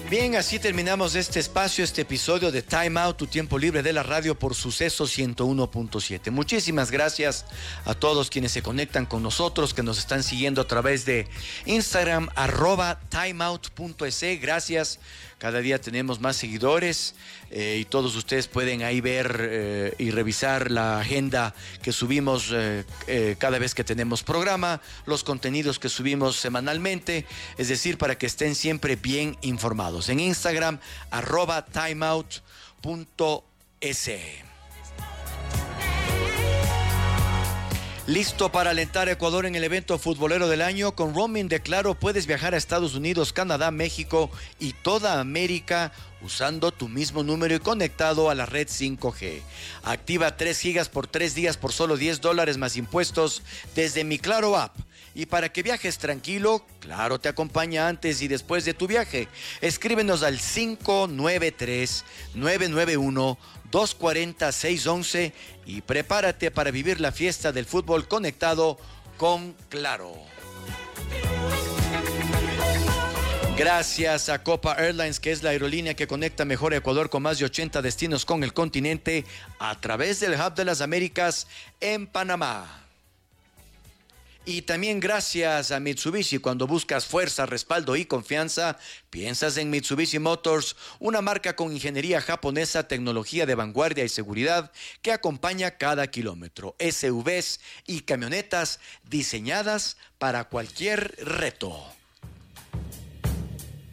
Bien, así terminamos este espacio, este episodio de Time Out, tu tiempo libre de la radio por Suceso 101.7. Muchísimas gracias a todos quienes se conectan con nosotros, que nos están siguiendo a través de Instagram, @timeout.es. Gracias. Cada día tenemos más seguidores y todos ustedes pueden ahí ver y revisar la agenda que subimos cada vez que tenemos programa, los contenidos que subimos semanalmente, es decir, para que estén siempre bien informados. En Instagram, @timeout.es. Listo para alentar a Ecuador en el evento futbolero del año. Con roaming de Claro puedes viajar a Estados Unidos, Canadá, México y toda América usando tu mismo número y conectado a la red 5G. Activa 3 gigas por 3 días por solo $10 más impuestos desde Mi Claro app. Y para que viajes tranquilo, Claro te acompaña antes y después de tu viaje. Escríbenos al 593-991-240-611 y prepárate para vivir la fiesta del fútbol conectado con Claro. Gracias a Copa Airlines, que es la aerolínea que conecta mejor a Ecuador con más de 80 destinos con el continente a través del Hub de las Américas en Panamá. Y también gracias a Mitsubishi. Cuando buscas fuerza, respaldo y confianza, piensas en Mitsubishi Motors, una marca con ingeniería japonesa, tecnología de vanguardia y seguridad que acompaña cada kilómetro. SUVs y camionetas diseñadas para cualquier reto.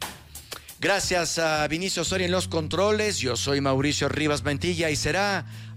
Gracias a Vinicio Soria en los controles. Yo soy Mauricio Rivas Mantilla y será